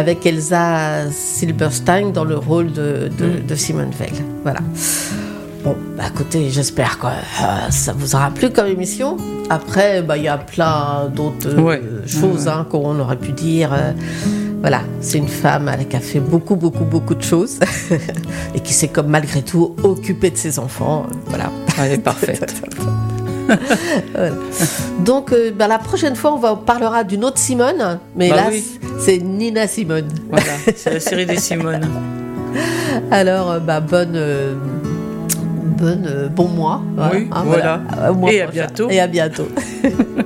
avec Elsa Silberstein dans le rôle de Simone Veil. Voilà. Bon, écoutez, j'espère que ça vous aura plu comme émission. Après, y a plein d'autres choses qu'on aurait pu dire. Voilà, c'est une femme qui a fait beaucoup de choses et qui s'est comme malgré tout occupée de ses enfants. Voilà. Elle est parfaite. Voilà. Donc, la prochaine fois, on parlera d'une autre Simone, mais c'est Nina Simone. Voilà, c'est la série des Simones. Alors, bon mois. Oui, voilà. Et à bientôt. Et à bientôt.